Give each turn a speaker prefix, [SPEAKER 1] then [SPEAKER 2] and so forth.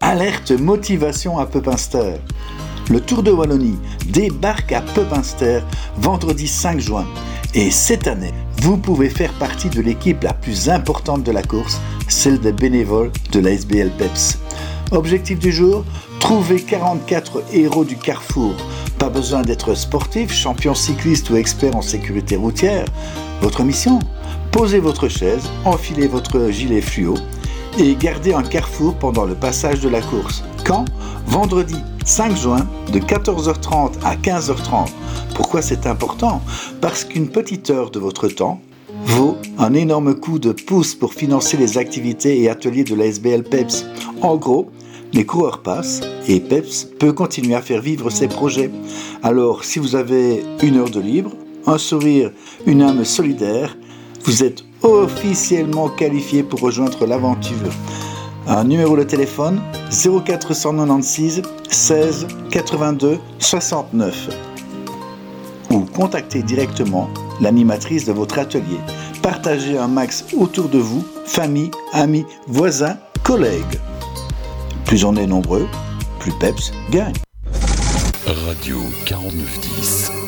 [SPEAKER 1] Alerte motivation à Pepinster. Le Tour de Wallonie débarque à Pepinster vendredi 5 juin. Et cette année, vous pouvez faire partie de l'équipe la plus importante de la course, celle des bénévoles de la SBL PEPS. Objectif du jour, trouver 44 héros du carrefour. Pas besoin d'être sportif, champion cycliste ou expert en sécurité routière. Votre mission ? Posez votre chaise, enfilez votre gilet fluo et gardez un carrefour pendant le passage de la course. Quand ? Vendredi 5 juin de 14h30 à 15h30. Pourquoi c'est important ? Parce qu'une petite heure de votre temps vaut un énorme coup de pouce pour financer les activités et ateliers de la SBL PEPS. En gros, les coureurs passent et PEPS peut continuer à faire vivre ses projets. Alors, si vous avez une heure de libre, un sourire, une âme solidaire, vous êtes officiellement qualifié pour rejoindre l'aventure. Un numéro de téléphone 0496 16 82 69 ou contactez directement l'animatrice de votre atelier. Partagez un max autour de vous, famille, amis, voisins, collègues. Plus on est nombreux, plus PEPS gagne.
[SPEAKER 2] Radio 4910.